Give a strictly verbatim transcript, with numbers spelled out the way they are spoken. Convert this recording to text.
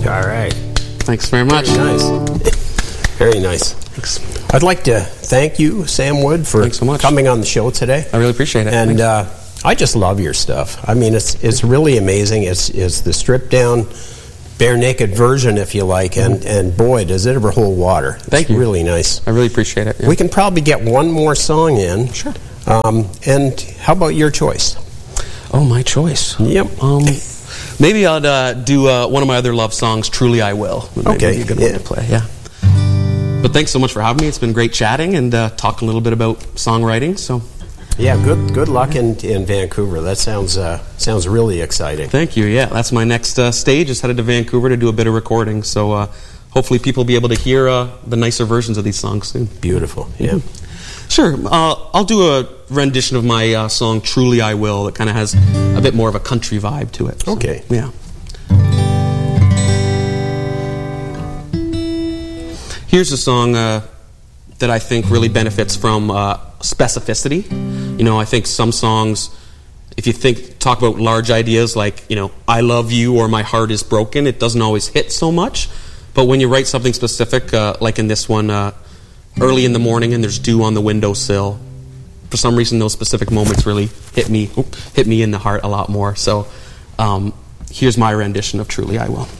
All right. Thanks very much. Very nice. Very nice. Thanks. I'd like to thank you, Sam Wood, for Thanks so much. coming on the show today. I really appreciate it. And uh, I just love your stuff. I mean, it's it's really amazing. It's, it's the stripped down, bare naked version, if you like, and, and boy, does it ever hold water. It's Thank you. Really nice. I really appreciate it. Yeah. We can probably get one more song in. Sure. Um, and how about your choice? Oh, my choice. Yep. Um, maybe I'll uh, do uh, one of my other love songs, Truly I Will. Maybe Okay. be a good Yeah. one to play, yeah. But thanks so much for having me. It's been great chatting and uh, talking a little bit about songwriting. So, Yeah, good good luck in, in Vancouver. That sounds uh, sounds really exciting. thank you. Yeah, that's my next uh, stage. Is headed to Vancouver to do a bit of recording. So, uh, hopefully, people will be able to hear uh, the nicer versions of these songs soon. Beautiful. Yeah. Sure. Uh, I'll do a rendition of my uh, song "Truly I Will" that kind of has a bit more of a country vibe to it. So, Okay. Yeah. Here's a song uh, that I think really benefits from uh, specificity. You know, I think some songs, if you think talk about large ideas like, you know, I love you or my heart is broken, it doesn't always hit so much. But when you write something specific, uh, like in this one, uh, early in the morning and there's dew on the windowsill, for some reason those specific moments really hit me, hit me in the heart a lot more. So um, here's my rendition of Truly I Will.